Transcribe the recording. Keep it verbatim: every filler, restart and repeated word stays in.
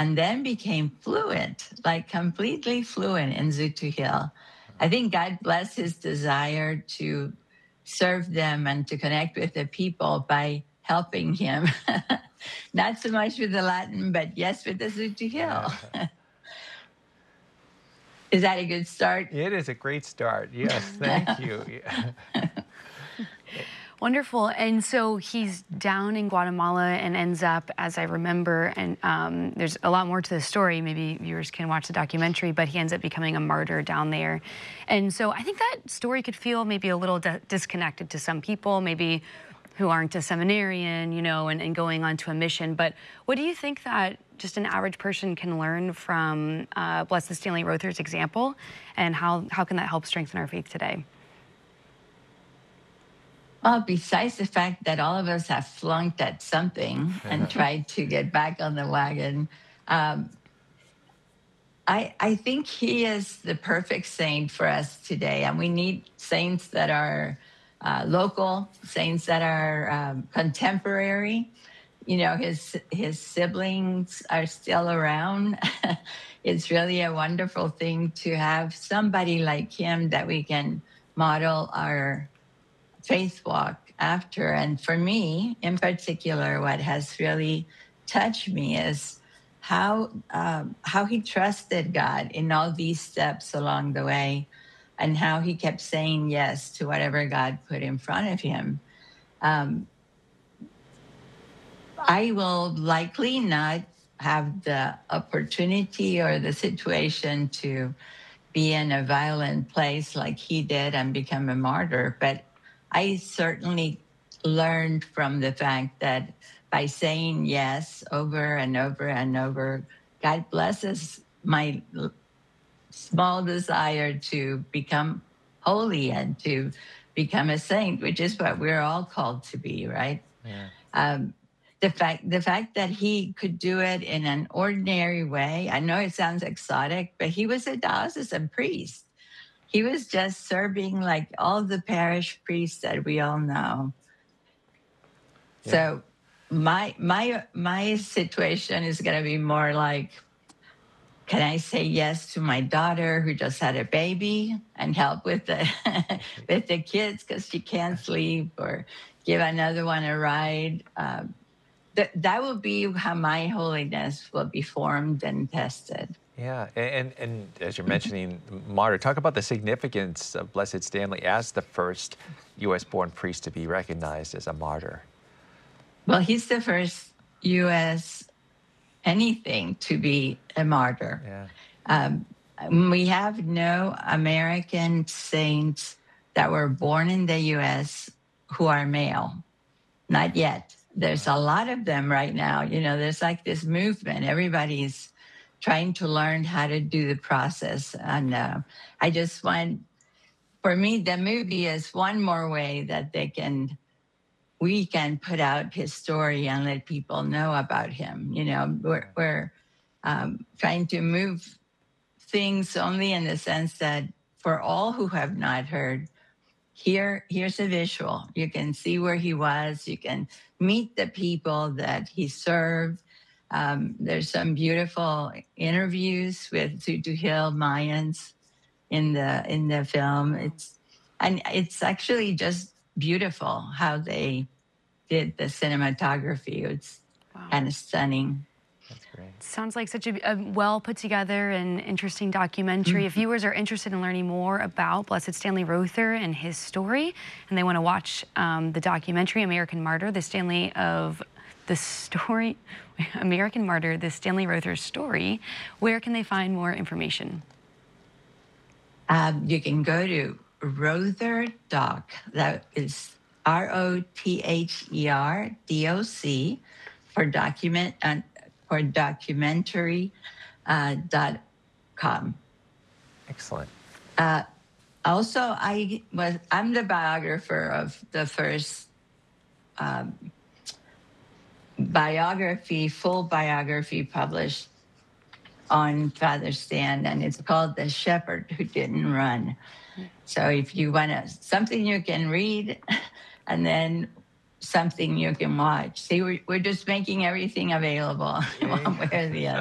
and then became fluent, like completely fluent in Zutuhil. I think God blessed his desire to serve them and to connect with the people by helping him. Not so much with the Latin, but yes, with the Zutuhil. Is that a good start? It is a great start. Yes, thank you. Yeah. Wonderful. And so he's down in Guatemala and ends up, as I remember, and um, there's a lot more to the story. Maybe viewers can watch the documentary, but he ends up becoming a martyr down there. And so I think that story could feel maybe a little disconnected to some people, maybe who aren't a seminarian, you know, and, and going on to a mission. But what do you think that just an average person can learn from uh, Blessed Stanley Rother's example, and how, how can that help strengthen our faith today? Well, besides the fact that all of us have flunked at something and tried to get back on the wagon, um, I, I think he is the perfect saint for us today. And we need saints that are uh, local, saints that are um, contemporary. You know, his, his siblings are still around. It's really a wonderful thing to have somebody like him that we can model our faith walk after. And for me, in particular, what has really touched me is how um, how he trusted God in all these steps along the way, and how he kept saying yes to whatever God put in front of him. Um, I will likely not have the opportunity or the situation to be in a violent place like he did and become a martyr, but I certainly learned from the fact that by saying yes over and over and over, God blesses my small desire to become holy and to become a saint, which is what we're all called to be, right? Yeah. Um, the fact, the fact that he could do it in an ordinary way, I know it sounds exotic, but he was a diocesan priest. He was just serving like all the parish priests that we all know. Yeah. So my my my situation is going to be more like, can I say yes to my daughter who just had a baby and help with the with the kids because she can't sleep, or give another one a ride? Um, that that will be how my holiness will be formed and tested. Yeah, and, and as you're mentioning, martyr, talk about the significance of Blessed Stanley as the first U S-born priest to be recognized as a martyr. Well, he's the first U S anything to be a martyr. Yeah. Um, we have no American saints that were born in the U S who are male. Not yet. There's a lot of them right now. You know, there's like this movement. Everybody's trying to learn how to do the process. And uh, I just want, for me, the movie is one more way that they can, we can put out his story and let people know about him. You know, we're, we're um, trying to move things only in the sense that for all who have not heard, here, here's a visual. You can see where he was. You can meet the people that he served. Um, there's some beautiful interviews with Zutuhil Mayans in the in the film. It's and it's actually just beautiful how they did the cinematography. It's Wow. kind of stunning. That's great. Sounds like such a, a well put together and interesting documentary. If viewers are interested in learning more about Blessed Stanley Rother and his story, and they want to watch um, the documentary American Martyr, the Stanley of the story, American Martyr, the Stanley Rother story, where can they find more information? Um, you can go to Rother Doc. That is R O T H E R D O C for document and or documentary uh, dot com. Excellent. Uh, also, I was I'm the biographer of the first um, biography, full biography published on Father Stan, and it's called The Shepherd Who Didn't Run. So if you want to, something you can read, and then something you can watch. See, we're, we're just making everything available one way or the other.